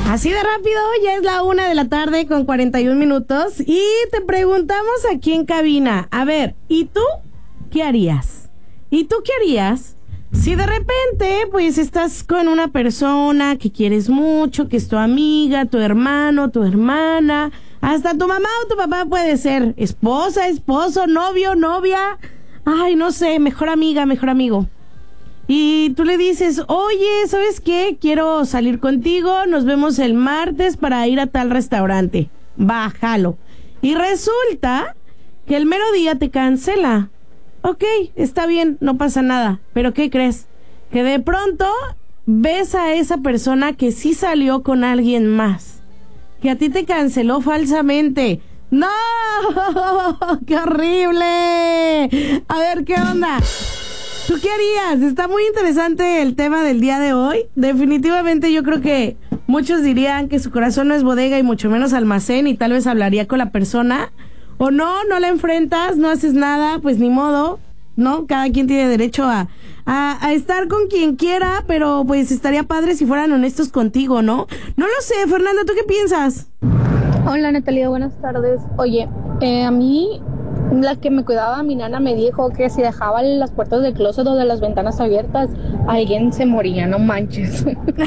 Así de rápido, ya es la 1:00 p.m. con 41 minutos y te preguntamos aquí en cabina, a ver, ¿y tú qué harías? ¿Y tú qué harías si de repente pues estás con una persona que quieres mucho, que es tu amiga, tu hermano, tu hermana, hasta tu mamá o tu papá puede ser, esposa, esposo, novio, novia, ay, no sé, mejor amiga, mejor amigo? Y tú le dices, oye, ¿sabes qué? Quiero salir contigo, nos vemos el martes para ir a tal restaurante. Bájalo. Y resulta que el mero día te cancela. Ok, está bien, no pasa nada. Pero ¿qué crees? Que de pronto ves a esa persona que sí salió con alguien más. Que a ti te canceló falsamente. ¡No! ¡Qué horrible! A ver, ¿qué onda? ¿Tú qué harías? Está muy interesante el tema del día de hoy. Definitivamente yo creo que muchos dirían que su corazón no es bodega y mucho menos almacén y tal vez hablaría con la persona. O no la enfrentas, no haces nada, pues ni modo, ¿no? Cada quien tiene derecho a estar con quien quiera, pero pues estaría padre si fueran honestos contigo, ¿no? No lo sé, Fernanda, ¿tú qué piensas? Hola Natalia, buenas tardes. Oye, a mí la que me cuidaba, mi nana, me dijo que si dejaba las puertas del closet o de las ventanas abiertas, alguien se moría, no manches.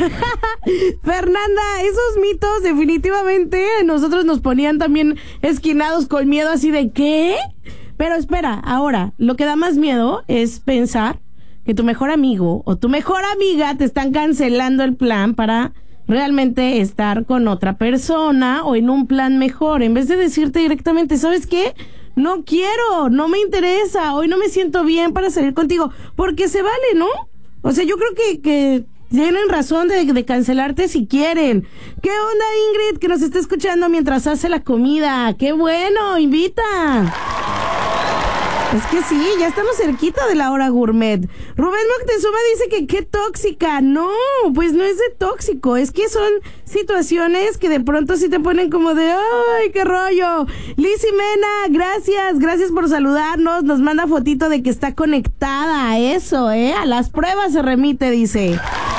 Fernanda, esos mitos definitivamente nosotros nos ponían también esquinados con miedo así de ¿qué? Pero espera, ahora, lo que da más miedo es pensar que tu mejor amigo o tu mejor amiga te están cancelando el plan para realmente estar con otra persona o en un plan mejor, en vez de decirte directamente, ¿sabes qué? No quiero, no me interesa, hoy no me siento bien para salir contigo, porque se vale, ¿no? O sea, yo creo que tienen razón de cancelarte si quieren. ¿Qué onda, Ingrid, que nos está escuchando mientras hace la comida? ¡Qué bueno! ¡Invita! Es que sí, ya estamos cerquita de la hora gourmet. Rubén Moctezuma dice que qué tóxica. No, pues no es de tóxico. Es que son situaciones que de pronto sí te ponen como de ¡ay, qué rollo! Lizy Mena, gracias por saludarnos. Nos manda fotito de que está conectada a eso, a las pruebas se remite, dice.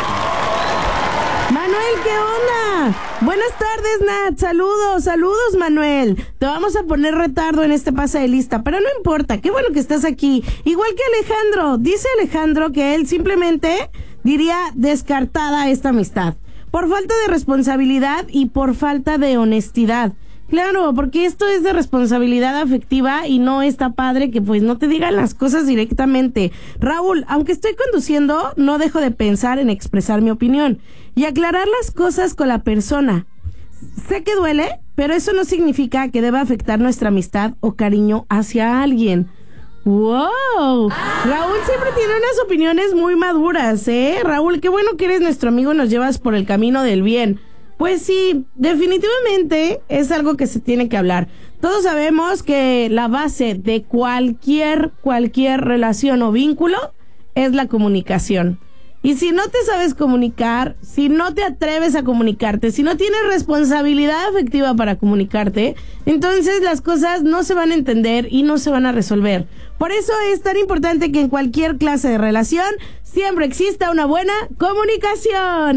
Manuel, ¿qué onda? Buenas tardes, Nat. Saludos, Manuel. Te vamos a poner retardo en este pase de lista, pero no importa. Qué bueno que estás aquí. Igual que Alejandro. Dice Alejandro que él simplemente diría descartada esta amistad. Por falta de responsabilidad y por falta de honestidad. Claro, porque esto es de responsabilidad afectiva y no está padre que pues no te digan las cosas directamente. Raúl, aunque estoy conduciendo, no dejo de pensar en expresar mi opinión y aclarar las cosas con la persona. Sé que duele, pero eso no significa que deba afectar nuestra amistad o cariño hacia alguien. ¡Wow! Raúl siempre tiene unas opiniones muy maduras, Raúl, qué bueno que eres nuestro amigo y nos llevas por el camino del bien. Pues sí, definitivamente es algo que se tiene que hablar. Todos sabemos que la base de cualquier relación o vínculo es la comunicación. Y si no te sabes comunicar, si no te atreves a comunicarte, si no tienes responsabilidad afectiva para comunicarte, entonces las cosas no se van a entender y no se van a resolver. Por eso es tan importante que en cualquier clase de relación siempre exista una buena comunicación,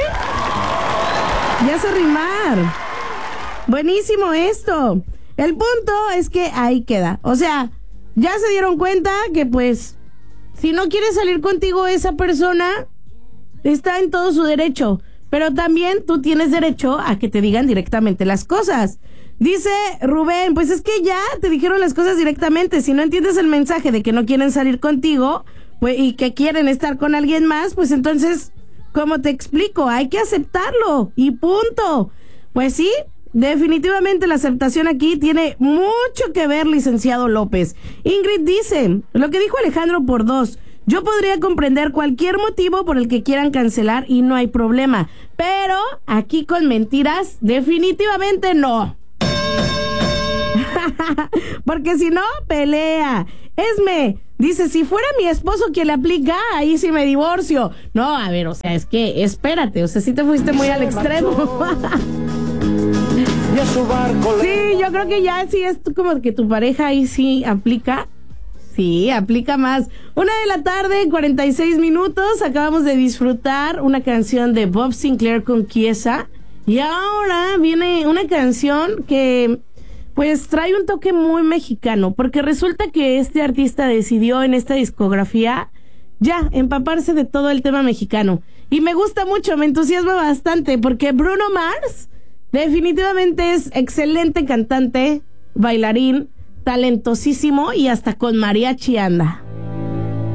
Ya sé rimar. Buenísimo esto. El punto es que ahí queda. O sea, ya se dieron cuenta que pues si no quiere salir contigo esa persona, está en todo su derecho. Pero también tú tienes derecho a que te digan directamente las cosas. Dice Rubén, pues es que ya te dijeron las cosas directamente. Si no entiendes el mensaje de que no quieren salir contigo pues, y que quieren estar con alguien más, pues entonces, ¿cómo te explico? Hay que aceptarlo y punto. Pues sí, definitivamente la aceptación aquí tiene mucho que ver, licenciado López. Ingrid dice, lo que dijo Alejandro por 2. Yo podría comprender cualquier motivo por el que quieran cancelar y no hay problema. Pero aquí con mentiras, definitivamente no. Porque si no, pelea. Esme dice, si fuera mi esposo quien le aplica, ahí sí me divorcio. No, a ver, o sea, es que espérate, o sea, sí te fuiste muy al extremo. Sí, yo creo que ya sí es como que tu pareja ahí sí aplica. Sí, aplica más. 1:00 p.m, 46 minutos. Acabamos de disfrutar una canción de Bob Sinclair con Chiesa Y ahora viene una canción que pues trae un toque muy mexicano, porque resulta que este artista decidió en esta discografía ya empaparse de todo el tema mexicano. Y me gusta mucho, me entusiasma bastante, porque Bruno Mars definitivamente es excelente cantante, bailarín, talentosísimo y hasta con mariachi anda.